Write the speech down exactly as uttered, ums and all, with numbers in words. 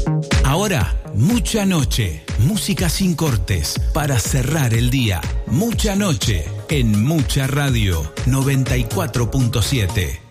Ahora, Mucha Noche. Música sin cortes para cerrar el día. Mucha Noche en Mucha Radio noventa y cuatro punto siete.